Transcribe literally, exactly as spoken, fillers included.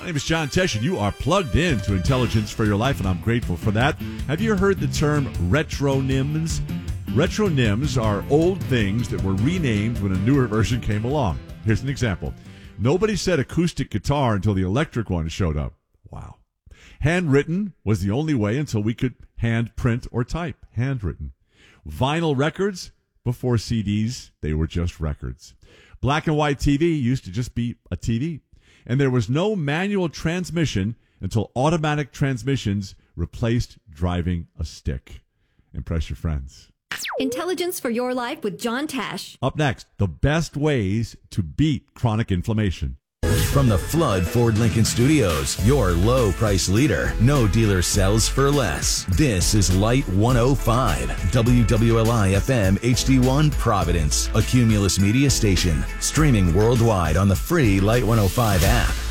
My name is John Tesh, and you are plugged in to Intelligence for Your Life, and I'm grateful for that. Have you heard the term retronyms? Retronyms are old things that were renamed when a newer version came along. Here's an example. Nobody said acoustic guitar until the electric one showed up. Wow. Handwritten was the only way until we could hand print or type. Handwritten. Vinyl records, before C Ds, they were just records. Black and white T V used to just be a T V. And there was no manual transmission until automatic transmissions replaced driving a stick. Impress your friends. Intelligence for Your Life with John Tesh. Up next, the best ways to beat chronic inflammation. From the Flood Ford Lincoln Studios, your low price leader. No dealer sells for less. This is Light one oh five, W W L I F M H D one Providence, a Cumulus media station. Streaming worldwide on the free Light one oh five app.